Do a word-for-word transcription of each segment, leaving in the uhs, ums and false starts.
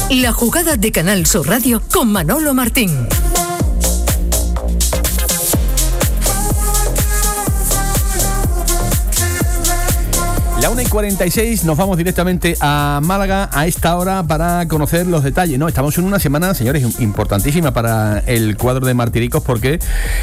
La jugada de Canal Sur Radio con Manolo Martín. La una y cuarenta y seis, nos vamos directamente a Málaga a esta hora para conocer los detalles. No, estamos en una semana, señores, importantísima para el cuadro de Martiricos, porque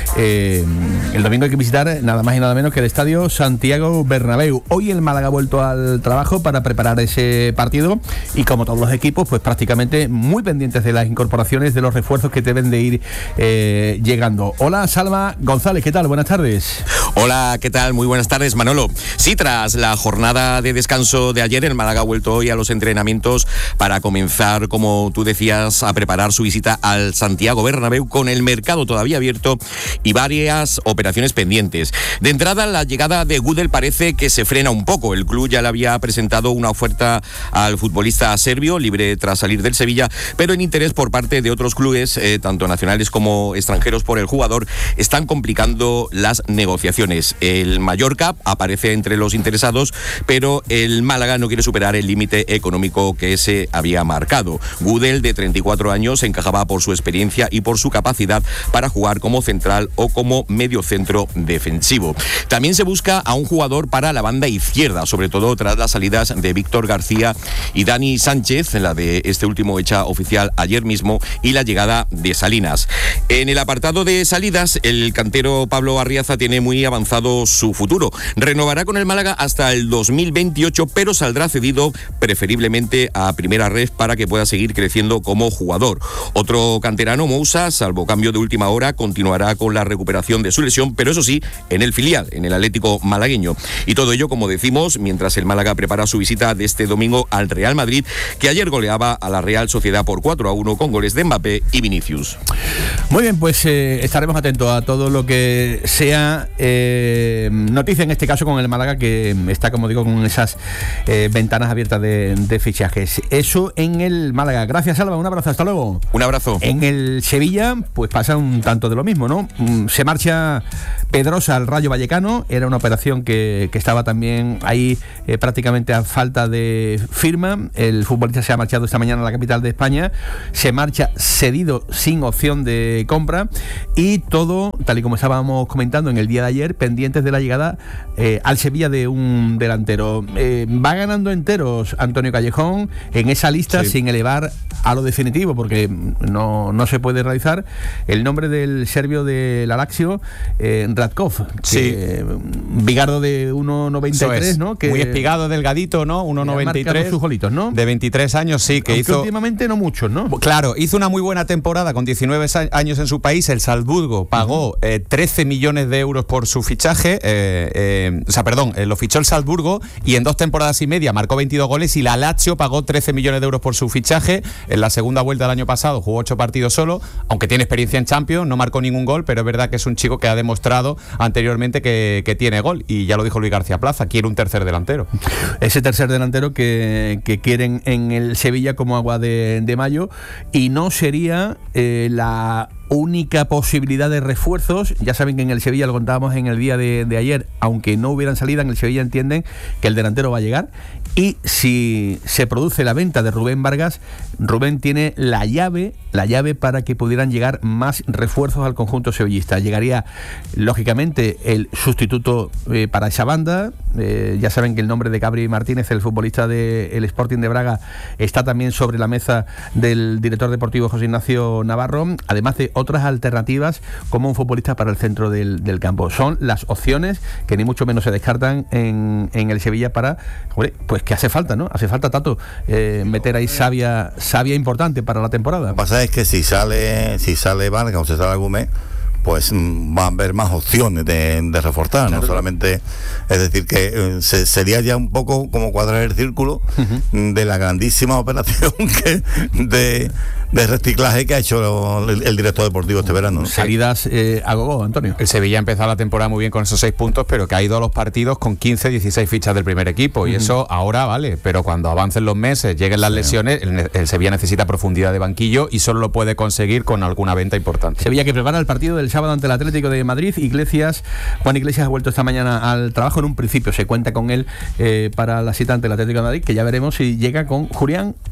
eh, el domingo hay que visitar nada más y nada menos que el estadio Santiago Bernabéu. Hoy el Málaga ha vuelto al trabajo para preparar ese partido y, como todos los equipos, pues prácticamente muy pendientes de las incorporaciones, de los refuerzos que deben de ir eh, llegando. Hola, Salva González, ¿qué tal? Buenas tardes. Hola, ¿qué tal? Muy buenas tardes, Manolo. Sí, tras la jornada de descanso de ayer, el Málaga ha vuelto hoy a los entrenamientos para comenzar, como tú decías, a preparar su visita al Santiago Bernabéu, con el mercado todavía abierto y varias operaciones pendientes. De entrada, la llegada de Gudel parece que se frena un poco. El club ya le había presentado una oferta al futbolista serbio, libre tras salir del Sevilla, pero en interés por parte de otros clubes, eh, tanto nacionales como extranjeros, por el jugador, están complicando las negociaciones. El Mallorca aparece entre los interesados, pero el Málaga no quiere superar el límite económico que se había marcado. Gudel, de treinta y cuatro años, encajaba por su experiencia y por su capacidad para jugar como central o como mediocentro defensivo. También se busca a un jugador para la banda izquierda, sobre todo tras las salidas de Víctor García y Dani Sánchez, la de este último hecha oficial ayer mismo, y la llegada de Salinas. En el apartado de salidas, el cantero Pablo Arriaza tiene muy avanzado su futuro. Renovará con el Málaga hasta el dos mil veintiocho, pero saldrá cedido preferiblemente a Primera Ref para que pueda seguir creciendo como jugador. Otro canterano, Moussa, salvo cambio de última hora, continuará con la recuperación de su lesión, pero eso sí, en el filial, en el Atlético malagueño. Y todo ello, como decimos, mientras el Málaga prepara su visita de este domingo al Real Madrid, que ayer goleaba a la Real Sociedad por cuatro a uno con goles de Mbappé y Vinicius. Muy bien, pues eh, estaremos atentos a todo lo que sea eh, noticia, en este caso con el Málaga, que está, como digo, con esas eh, ventanas abiertas de, de fichajes. Eso en el Málaga. Gracias, Alba, un abrazo, hasta luego. Un abrazo. En el Sevilla, pues pasa un tanto de lo mismo, ¿no? Se marcha Pedrosa al Rayo Vallecano, era una operación que, que estaba también ahí eh, prácticamente a falta de firma. El futbolista se ha marchado esta mañana a la capital de España, se marcha cedido sin opción de compra, y todo, tal y como estábamos comentando en el día de ayer, pendientes de la llegada eh, al Sevilla de un delantero. Eh, va ganando enteros Antonio Callejón en esa lista, sí, sin elevar a lo definitivo, porque no, no se puede realizar el nombre del serbio del Alaxio, eh, Radkov, sí. que, bigardo de uno noventa y tres, es, ¿no? Que muy espigado, delgadito, ¿no? uno noventa y tres, sus golitos, ¿no? De veintitrés años, sí, que aunque hizo últimamente no muchos, ¿no? Claro, hizo una muy buena temporada con diecinueve años en su país. El Salzburgo pagó uh-huh. eh, trece millones de euros por su fichaje, eh, eh, o sea, perdón, eh, lo fichó el Salzburgo y en dos temporadas y media marcó veintidós goles, y la Lazio pagó trece millones de euros por su fichaje. En la segunda vuelta del año pasado jugó ocho partidos solo, aunque tiene experiencia en Champions, no marcó ningún gol, pero es verdad que es un chico que ha demostrado anteriormente que, que tiene gol, y ya lo dijo Luis García Plaza, quiere un tercer delantero. Ese tercer delantero que, que quieren en el Sevilla como agua de, de mayo, y no sería eh, la única posibilidad de refuerzos. Ya saben que en el Sevilla, lo contábamos en el día de, de ayer, aunque no hubieran salida, en el Sevilla entienden que el delantero va a llegar, y si se produce la venta de Rubén Vargas, Rubén tiene la llave, la llave para que pudieran llegar más refuerzos al conjunto sevillista. Llegaría, lógicamente, el sustituto eh, para esa banda. Eh, ya saben que el nombre de Gabri Martínez, el futbolista del Sporting de Braga, está también sobre la mesa del director deportivo José Ignacio Navarro, además de otras alternativas como un futbolista para el centro del, del campo. Son las opciones que ni mucho menos se descartan en, en el Sevilla para, hombre, pues que hace falta, ¿no? Hace falta, Tato, eh, meter ahí savia, savia importante para la temporada. Lo que pasa es que si sale, si sale Vargas o si sale Gómez, pues va a haber más opciones de, de reforzar, claro, no solamente, es decir, que eh, se, sería ya un poco como cuadrar el círculo uh-huh. de la grandísima operación que de, de reciclaje que ha hecho el, el director deportivo este verano, ¿no? Salidas eh, a gogo, Antonio. El Sevilla ha empezado la temporada muy bien con esos seis puntos, pero que ha ido a los partidos con quince, dieciséis fichas del primer equipo, uh-huh. y eso ahora vale, pero cuando avancen los meses, lleguen las sí. lesiones, el, el Sevilla necesita profundidad de banquillo, y solo lo puede conseguir con alguna venta importante. Sevilla que prepara el partido del sábado ante el Atlético de Madrid. Iglesias, Juan Iglesias ha vuelto esta mañana al trabajo. En un principio se cuenta con él eh, para la cita ante el Atlético de Madrid, que ya veremos si llega con Julián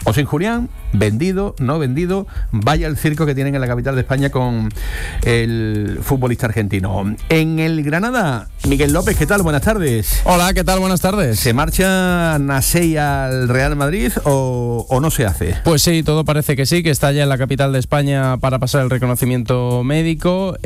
Osin Julián, vendido, no vendido, vaya el circo que tienen en la capital de España con el futbolista argentino. En el Granada, Miguel López, ¿qué tal? Buenas tardes. Hola, ¿qué tal? Buenas tardes. ¿Se marcha Nasei al Real Madrid o, o no se hace? Pues sí, todo parece que sí, que está ya en la capital de España para pasar el reconocimiento médico.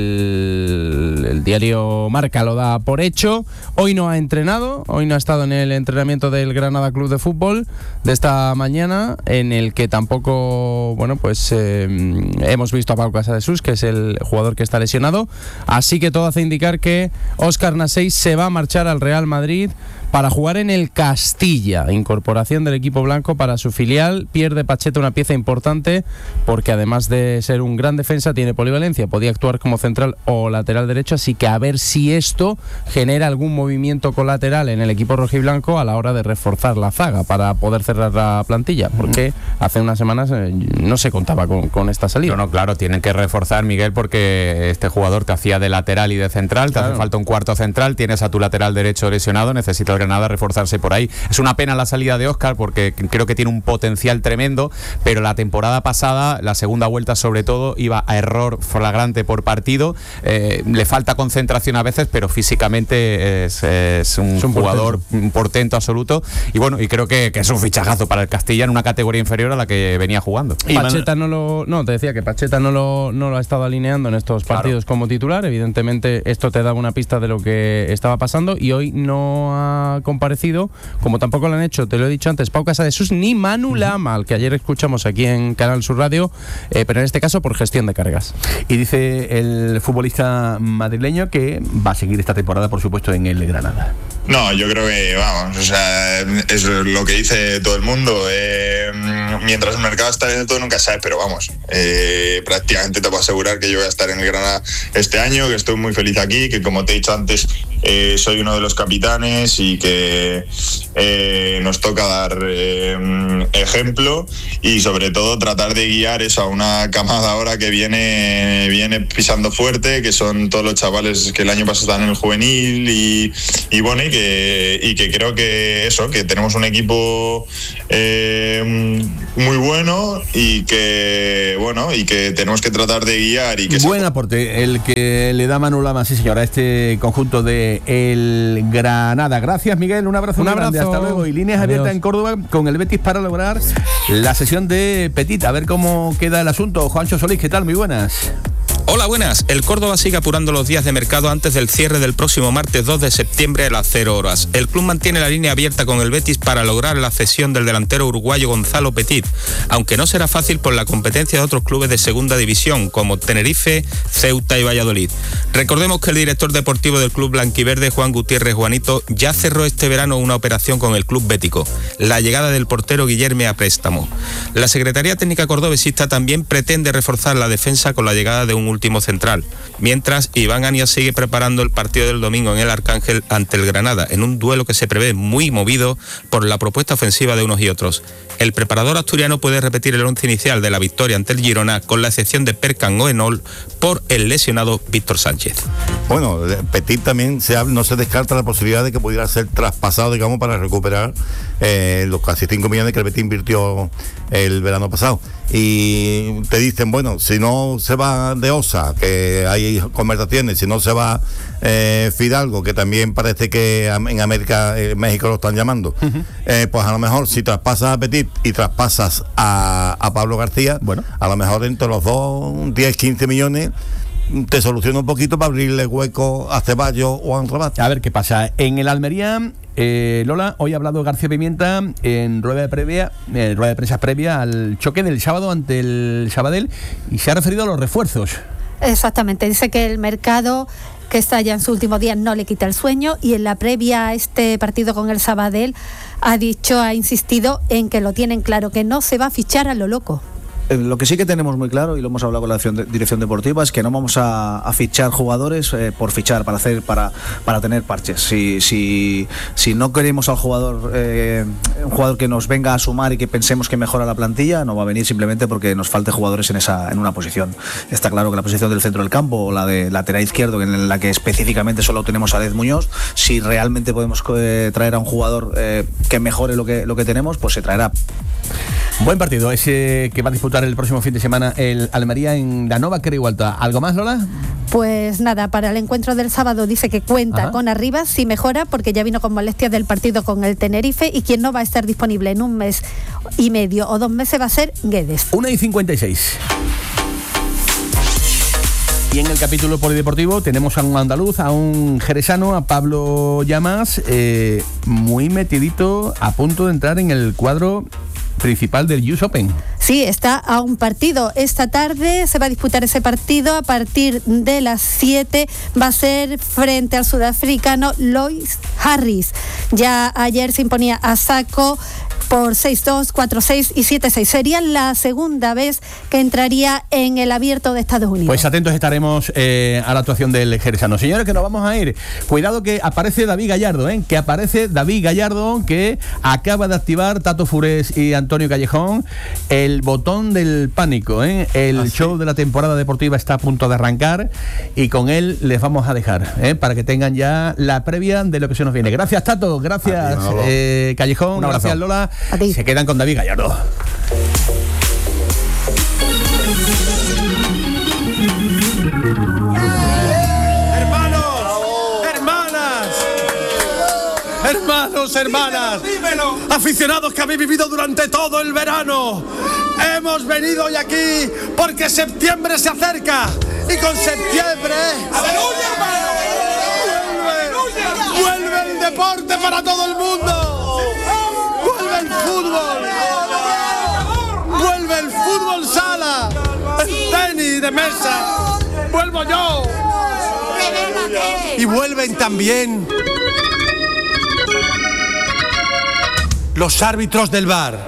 El, el diario Marca lo da por hecho. Hoy no ha entrenado, hoy no ha estado en el entrenamiento del Granada Club de Fútbol de esta mañana, en el que tampoco, bueno, pues eh, hemos visto a Pau Casadesús, que es el jugador que está lesionado. Así que todo hace indicar que Óscar Nasei se va a marchar al Real Madrid para jugar en el Castilla. Incorporación del equipo blanco para su filial. Pierde Pacheta una pieza importante porque además de ser un gran defensa tiene polivalencia, podía actuar como central o lateral derecho, así que a ver si esto genera algún movimiento colateral en el equipo rojiblanco a la hora de reforzar la zaga para poder cerrar la plantilla, porque hace unas semanas eh, no se contaba con, con esta salida. No, no, claro, tienen que reforzar, Miguel, porque este jugador te hacía de lateral y de central, te Claro. hace falta un cuarto central, tienes a tu lateral derecho lesionado, necesita el Granada reforzarse por ahí. Es una pena la salida de Óscar porque creo que tiene un potencial tremendo, pero la temporada pasada, la segunda vuelta sobre todo, iba a error flagrante por partido, eh, le falta concentración a veces, pero físicamente es, es un, Es un jugador un portento absoluto, y bueno, y creo que, que es un fichajazo para el Castilla en una categoría inferior a la que venía jugando. Pacheta no lo, no, te decía que Pacheta no lo, no lo ha estado alineando en estos partidos Claro. como titular. Evidentemente esto te da una pista de lo que estaba pasando, y hoy no ha comparecido, como tampoco lo han hecho, te lo he dicho antes, Pau Casadesús ni Manu Lama, al que ayer escuchamos aquí en Canal Sur Radio, eh, pero en este caso por gestión de cargas. Y dice el futbolista madrileño que va a seguir esta temporada, por supuesto, en el Granada. No, yo creo que, vamos, o sea, es lo que dice todo el mundo. Eh, mientras el mercado está lento, nunca sabes, pero vamos, eh, prácticamente te puedo asegurar que yo voy a estar en el Granada este año, que estoy muy feliz aquí, que como te he dicho antes, eh, soy uno de los capitanes y que eh, nos toca dar eh, ejemplo y sobre todo tratar de guiar eso a una camada ahora que viene, viene pisando fuerte, que son todos los chavales que el año pasado están en el juvenil y, y bueno, y que, y que creo que eso, que tenemos un equipo eh, muy bueno y que bueno y que tenemos que tratar de guiar y que Buen aporte el que le da Manu Lama, sí señora, a este conjunto de el Granada. Gracias, Miguel, un abrazo Un muy abrazo. grande, hasta luego. Y líneas Adiós. abiertas en Córdoba con el Betis para lograr la sesión de Petit. A ver cómo queda el asunto. Juancho Solís, ¿qué tal? Muy buenas. Hola, buenas. El Córdoba sigue apurando los días de mercado antes del cierre del próximo martes dos de septiembre a las cero horas. El club mantiene la línea abierta con el Betis para lograr la cesión del delantero uruguayo Gonzalo Petit, aunque no será fácil por la competencia de otros clubes de segunda división como Tenerife, Ceuta y Valladolid. Recordemos que el director deportivo del club blanquiverde, Juan Gutiérrez Juanito, ya cerró este verano una operación con el club bético, la llegada del portero Guillerme a préstamo. La Secretaría Técnica cordobesista también pretende reforzar la defensa con la llegada de un último central, mientras Iván Anias sigue preparando el partido del domingo en el Arcángel ante el Granada, en un duelo que se prevé muy movido por la propuesta ofensiva de unos y otros. El preparador asturiano puede repetir el once inicial de la victoria ante el Girona, con la excepción de Perkan Oenol por el lesionado Víctor Sánchez. Bueno, Petit también se habla, no se descarta la posibilidad de que pudiera ser traspasado, digamos, para recuperar eh, los casi cinco millones que el Betis invirtió el verano pasado. Y te dicen, bueno, si no se va de Osa, que hay conversaciones, si no se va eh, Fidalgo, que también parece que en América, en México lo están llamando, uh-huh. eh, pues a lo mejor si traspasas a Petit y traspasas a, a Pablo García, bueno, a lo mejor entre los dos, diez, quince millones, te soluciona un poquito para abrirle hueco a Ceballos o a Anrabat. A ver qué pasa. En el Almería, eh, Lola, hoy ha hablado García Pimienta en rueda de previa, eh, rueda de prensa previa al choque del sábado ante el Sabadell y se ha referido a los refuerzos. Exactamente, dice que el mercado que está ya en su último día no le quita el sueño, y en la previa a este partido con el Sabadell ha dicho, ha insistido en que lo tienen claro, que no se va a fichar a lo loco. Lo que sí que tenemos muy claro, y lo hemos hablado con la dirección deportiva, es que no vamos a, a fichar jugadores eh, por fichar, para hacer para para tener parches. Si si, si no queremos al jugador, eh, un jugador que nos venga a sumar y que pensemos que mejora la plantilla, no va a venir simplemente porque nos falte jugadores en esa en una posición. Está claro que la posición del centro del campo o la de lateral izquierdo, en la que específicamente solo tenemos a Dez Muñoz, si realmente podemos eh, traer a un jugador eh, que mejore lo que lo que tenemos, pues se traerá. Buen partido ese que va a disputar el próximo fin de semana el Almería en la Nova Creu Alta. ¿Algo más, Lola? Pues nada, para el encuentro del sábado dice que cuenta Ajá. con Arribas, si mejora, porque ya vino con molestias del partido con el Tenerife, y quien no va a estar disponible en un mes y medio o dos meses va a ser Guedes. una y cincuenta y seis. Y en el capítulo polideportivo tenemos a un andaluz, a un jerezano, a Pablo Llamas, eh, muy metidito, a punto de entrar en el cuadro principal del U S Open. Sí, está a un partido. Esta tarde se va a disputar ese partido a partir de las siete. Va a ser frente al sudafricano Lois Harris. Ya ayer se imponía a saco por seis dos, cuatro seis y siete seis. Sería la segunda vez que entraría en el Abierto de Estados Unidos. Pues atentos estaremos eh, a la actuación del jerezano. Señores, que nos vamos a ir. Cuidado que aparece David Gallardo, ¿eh? Que aparece David Gallardo, que acaba de activar Tato Furés y Antonio Callejón el botón del pánico, ¿eh? El ¿Ah, show sí? de la temporada deportiva está a punto de arrancar y con él les vamos a dejar, ¿eh? Para que tengan ya la previa de lo que se nos viene. Gracias, Tato. Gracias, ti, eh, Callejón. Gracias, Lola. Se quedan con David Gallardo. Hermanos, hermanas, hermanos, hermanas, dímelo, dímelo. Aficionados que habéis vivido durante todo el verano, hemos venido hoy aquí porque septiembre se acerca y con septiembre ¡aleluya, hermano! Vuelve, vuelve el deporte para todo el mundo. Vuelve el fútbol, vuelve el fútbol sala, el tenis de mesa, vuelvo yo. Y vuelven también los árbitros del V A R.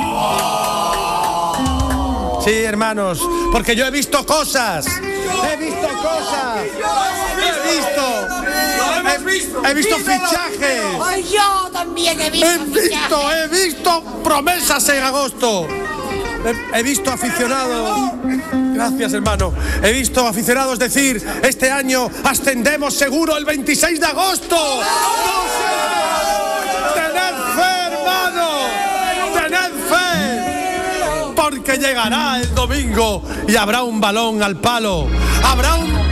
Sí, hermanos, porque yo he visto cosas, he visto cosas, he visto, he, he visto fichajes. Yo también he visto. He visto, he visto promesas en agosto. He, he visto aficionados. Gracias, hermano. He visto aficionados decir: este año ascendemos seguro el veintiséis de agosto. ¡No sé! ¡Tened fe, hermano! ¡Tened fe! Porque llegará el domingo y habrá un balón al palo. Habrá un